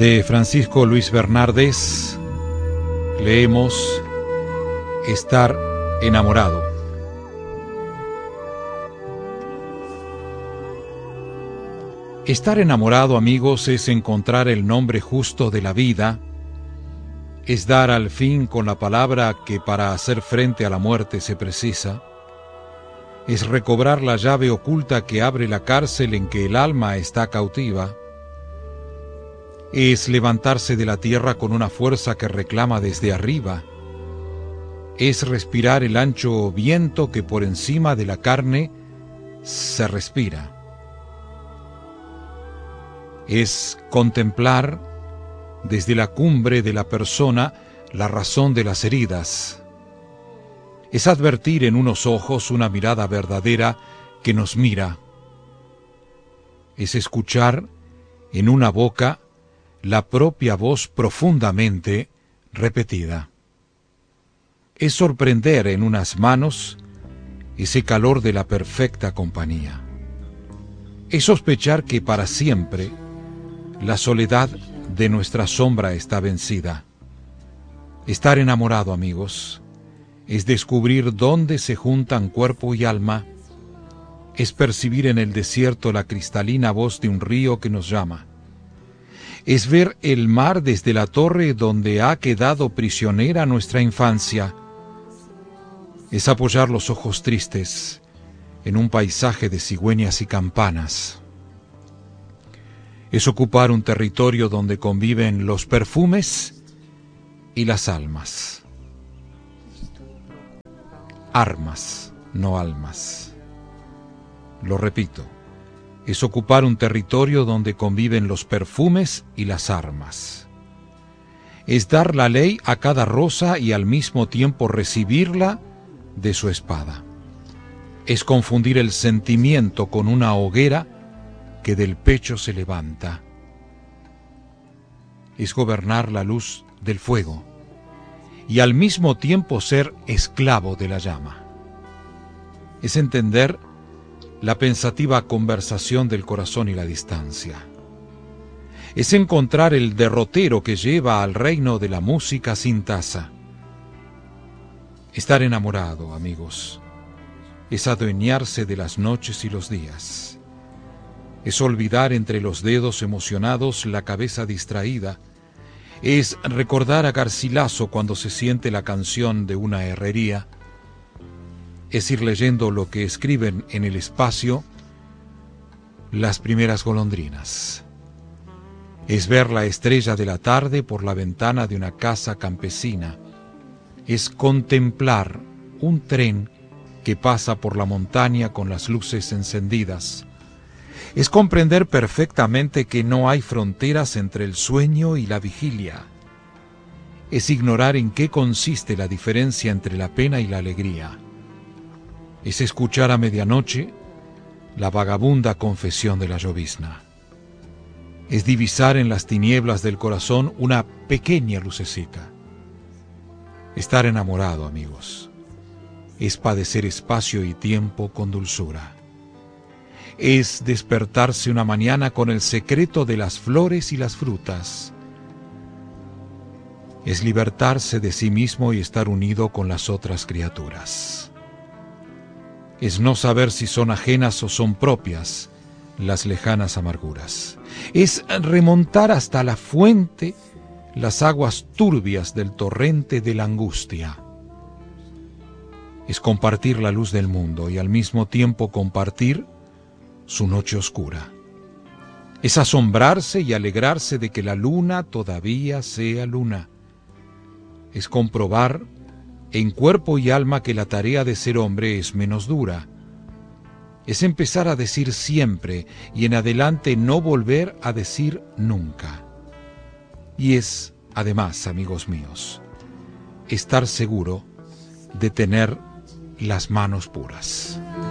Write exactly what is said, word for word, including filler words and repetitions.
De Francisco Luis Bernardes leemos Estar enamorado. Estar enamorado, amigos, es encontrar el nombre justo de la vida, es dar al fin con la palabra que para hacer frente a la muerte se precisa, es recobrar la llave oculta que abre la cárcel en que el alma está cautiva, es levantarse de la tierra con una fuerza que reclama desde arriba, es respirar el ancho viento que por encima de la carne se respira, es contemplar desde la cumbre de la persona la razón de las heridas, es advertir en unos ojos una mirada verdadera que nos mira, es escuchar en una boca la propia voz profundamente repetida. Es sorprender en unas manos ese calor de la perfecta compañía. Es sospechar que para siempre la soledad de nuestra sombra está vencida. Estar enamorado, amigos, es descubrir dónde se juntan cuerpo y alma, es percibir en el desierto la cristalina voz de un río que nos llama. Es ver el mar desde la torre donde ha quedado prisionera nuestra infancia. Es apoyar los ojos tristes en un paisaje de cigüeñas y campanas. Es ocupar un territorio donde conviven los perfumes y las almas. Armas, no almas. Lo repito. Es ocupar un territorio donde conviven los perfumes y las armas. Es dar la ley a cada rosa y al mismo tiempo recibirla de su espada. Es confundir el sentimiento con una hoguera que del pecho se levanta. Es gobernar la luz del fuego y al mismo tiempo ser esclavo de la llama. Es entender la pensativa conversación del corazón y la distancia. Es encontrar el derrotero que lleva al reino de la música sin taza. Estar enamorado, amigos, es adueñarse de las noches y los días. Es olvidar entre los dedos emocionados la cabeza distraída. Es recordar a Garcilaso cuando se siente la canción de una herrería. Es ir leyendo lo que escriben en el espacio las primeras golondrinas. Es ver la estrella de la tarde por la ventana de una casa campesina. Es contemplar un tren que pasa por la montaña con las luces encendidas. Es comprender perfectamente que no hay fronteras entre el sueño y la vigilia. Es ignorar en qué consiste la diferencia entre la pena y la alegría. Es escuchar a medianoche la vagabunda confesión de la llovizna. Es divisar en las tinieblas del corazón una pequeña lucecita. Estar enamorado, amigos, es padecer espacio y tiempo con dulzura. Es despertarse una mañana con el secreto de las flores y las frutas. Es libertarse de sí mismo y estar unido con las otras criaturas. Es no saber si son ajenas o son propias las lejanas amarguras. Es remontar hasta la fuente las aguas turbias del torrente de la angustia. Es compartir la luz del mundo y al mismo tiempo compartir su noche oscura. Es asombrarse y alegrarse de que la luna todavía sea luna. Es comprobar en cuerpo y alma que la tarea de ser hombre es menos dura. Es empezar a decir siempre y en adelante no volver a decir nunca. Y es, además, amigos míos, estar seguro de tener las manos puras.